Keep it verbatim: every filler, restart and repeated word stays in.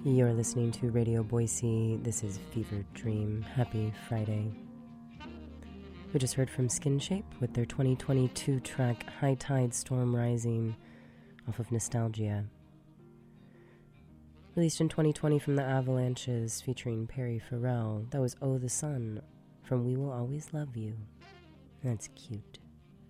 You're listening to Radio Boise. This is Fever Dream. Happy Friday. We just heard from Skin Shape with their twenty twenty-two track High Tide Storm Rising off of Nostalgia. Released in twenty twenty from the Avalanches featuring Perry Farrell. That was Oh the Sun from We Will Always Love You. That's cute.